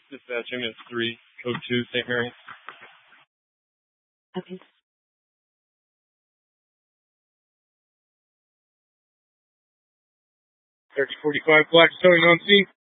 Dispatch ambulance 3, code 2, St. Mary. Okay. 3045, Black towing on scene.